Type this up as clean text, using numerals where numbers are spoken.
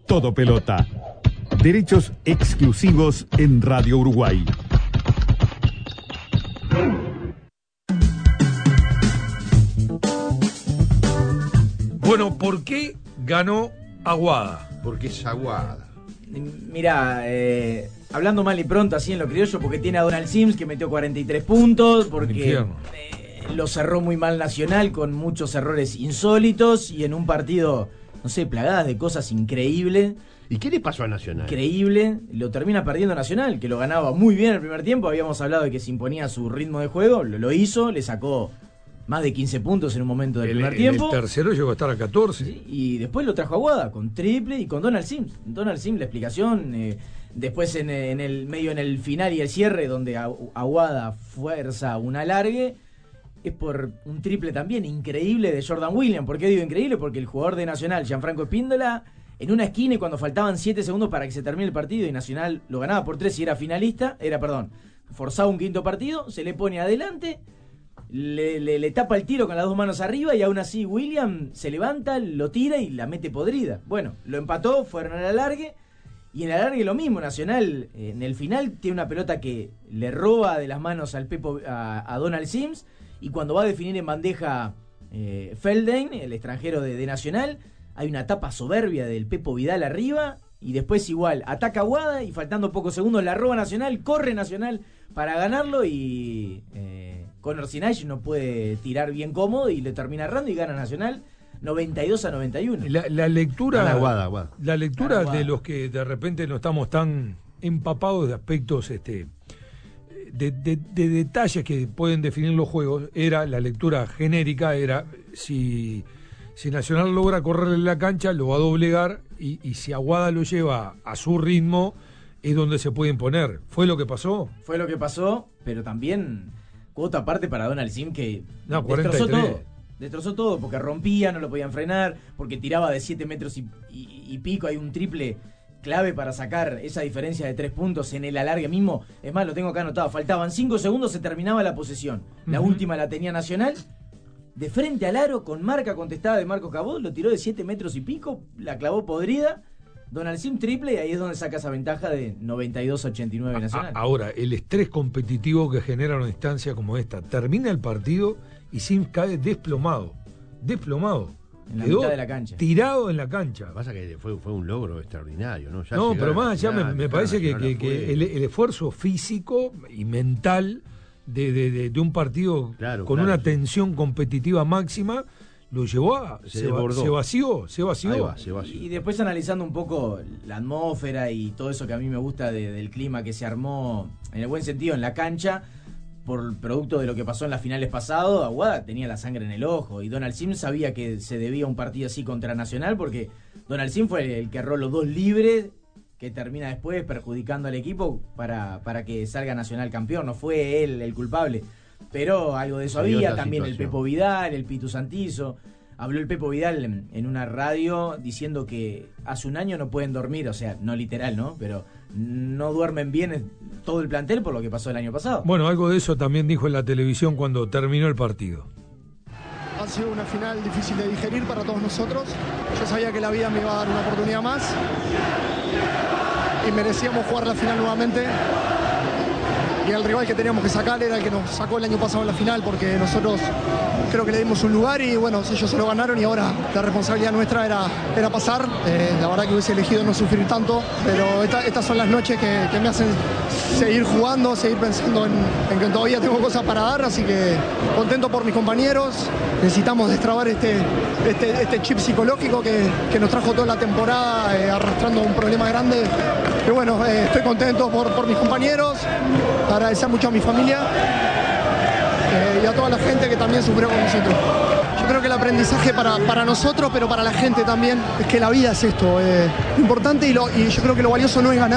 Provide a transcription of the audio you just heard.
Todo Pelota. Derechos exclusivos en Radio Uruguay. Bueno, ¿por qué ganó Aguada? Porque es Aguada. Mirá, hablando mal y pronto, así en lo criollo, porque tiene a Donald Sims que metió 43 puntos, porque lo cerró muy mal Nacional con muchos errores insólitos y en un partido, no sé, plagadas de cosas increíbles. ¿Y qué le pasó a Nacional? Increíble, lo termina perdiendo Nacional, que lo ganaba muy bien el primer tiempo. Habíamos hablado de que se imponía su ritmo de juego, lo hizo, le sacó más de 15 puntos en un momento del primer tiempo. El tercero llegó a estar a 14. Sí, y después lo trajo Aguada con triple y con Donald Sims. Donald Sims, la explicación. Después en el medio, en el final y el cierre, donde Aguada fuerza un alargue, es por un triple también increíble de Jordan Williams. ¿Por qué digo increíble? Porque el jugador de Nacional, Gianfranco Espíndola, en una esquina y cuando faltaban 7 segundos para que se termine el partido y Nacional lo ganaba por 3 y era finalista, forzaba un quinto partido, se le pone adelante, le tapa el tiro con las dos manos arriba y aún así Williams se levanta, lo tira y la mete podrida. Bueno, lo empató, fueron al alargue y en el alargue lo mismo. Nacional en el final tiene una pelota que le roba de las manos al a Donald Sims y cuando va a definir en bandeja Felden, el extranjero de Nacional, hay una tapa soberbia del Pepo Vidal arriba y después igual ataca Aguada y faltando pocos segundos la roba Nacional, corre Nacional para ganarlo y Conor Sinach no puede tirar bien cómodo y le termina errando y gana Nacional 92-91. La lectura, Aguada. La lectura de los que de repente no estamos tan empapados de aspectos de detalles que pueden definir los juegos, la lectura genérica era si Nacional logra correrle la cancha, lo va a doblegar y si Aguada lo lleva a su ritmo, es donde se puede imponer. ¿Fue lo que pasó? Fue lo que pasó, pero también cuota aparte para Donald Sim que destrozó todo, porque rompía, no lo podían frenar, porque tiraba de 7 metros y pico, hay un triple clave para sacar esa diferencia de 3 puntos en el alargue mismo. Es más, lo tengo acá anotado, faltaban 5 segundos, se terminaba la posesión. La última la tenía Nacional. De frente al aro, con marca contestada de Marco Cabot, lo tiró de 7 metros y pico, la clavó podrida, Donald Sim triple, y ahí es donde saca esa ventaja de 92-89 Nacional. Ahora, el estrés competitivo que genera una instancia como esta, termina el partido y Sim cae desplomado. En la mitad de la cancha. Tirado en la cancha. Lo que pasa es que fue un logro extraordinario, ¿no? Pero más allá me parece que el esfuerzo físico y mental de un partido con una tensión competitiva máxima lo llevó se vació. Ahí va, se vació. Y después analizando un poco la atmósfera y todo eso que a mí me gusta del clima que se armó, en el buen sentido, en la cancha, por producto de lo que pasó en las finales pasado, Aguada tenía la sangre en el ojo y Donald Sim sabía que se debía un partido así contra Nacional, porque Donald Sim fue el que erró los 2 libres que termina después perjudicando al equipo para que salga Nacional campeón. No fue él el culpable, pero algo de eso había. También situación. El Pepo Vidal, el Pitu Santizo. Habló el Pepo Vidal en una radio diciendo que hace un año no pueden dormir, o sea, no literal, ¿no? Pero no duermen bien todo el plantel por lo que pasó el año pasado. Bueno, algo de eso también dijo en la televisión cuando terminó el partido. Ha sido una final difícil de digerir para todos nosotros. Yo sabía que la vida me iba a dar una oportunidad más y merecíamos jugar la final nuevamente. Y el rival que teníamos que sacar era el que nos sacó el año pasado en la final, porque nosotros creo que le dimos un lugar y bueno, ellos se lo ganaron y ahora la responsabilidad nuestra era pasar. La verdad que hubiese elegido no sufrir tanto, pero estas son las noches que me hacen seguir jugando, seguir pensando en que todavía tengo cosas para dar, así que contento por mis compañeros. Necesitamos destrabar este chip psicológico que nos trajo toda la temporada arrastrando un problema grande. Pero bueno, estoy contento por mis compañeros, agradecer mucho a mi familia y a toda la gente que también sufrió con nosotros. Yo creo que el aprendizaje para nosotros, pero para la gente también, es que la vida es esto. Lo importante y yo creo que lo valioso no es ganar.